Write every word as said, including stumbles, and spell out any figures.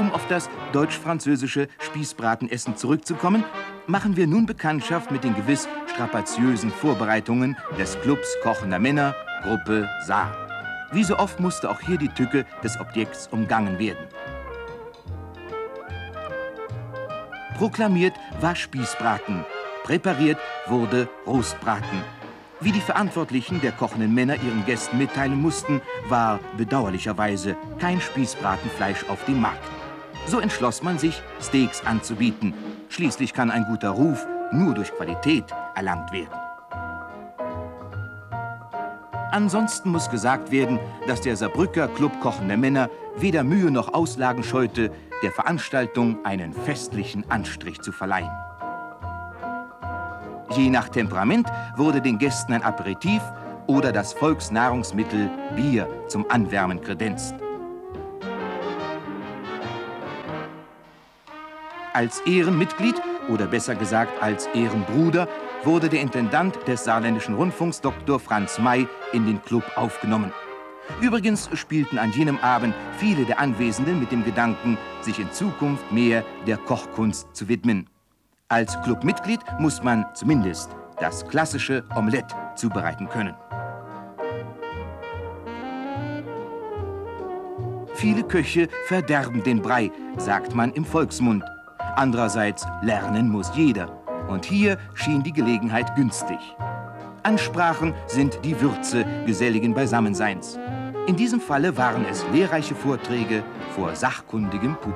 Um auf das deutsch-französische Spießbratenessen zurückzukommen, machen wir nun Bekanntschaft mit den gewiss strapaziösen Vorbereitungen des Clubs kochender Männer, Gruppe Saar. Wie so oft musste auch hier die Tücke des Objekts umgangen werden. Proklamiert war Spießbraten, präpariert wurde Rostbraten. Wie die Verantwortlichen der kochenden Männer ihren Gästen mitteilen mussten, war bedauerlicherweise kein Spießbratenfleisch auf dem Markt. So entschloss man sich, Steaks anzubieten. Schließlich kann ein guter Ruf nur durch Qualität erlangt werden. Ansonsten muss gesagt werden, dass der Saarbrücker Club kochender Männer weder Mühe noch Auslagen scheute, der Veranstaltung einen festlichen Anstrich zu verleihen. Je nach Temperament wurde den Gästen ein Aperitif oder das Volksnahrungsmittel Bier zum Anwärmen kredenzt. Als Ehrenmitglied, oder besser gesagt als Ehrenbruder, wurde der Intendant des Saarländischen Rundfunks, Doktor Franz May, in den Club aufgenommen. Übrigens spielten an jenem Abend viele der Anwesenden mit dem Gedanken, sich in Zukunft mehr der Kochkunst zu widmen. Als Clubmitglied muss man zumindest das klassische Omelett zubereiten können. Viele Köche verderben den Brei, sagt man im Volksmund. Andererseits lernen muss jeder. Und hier schien die Gelegenheit günstig. Ansprachen sind die Würze geselligen Beisammenseins. In diesem Falle waren es lehrreiche Vorträge vor sachkundigem Publikum.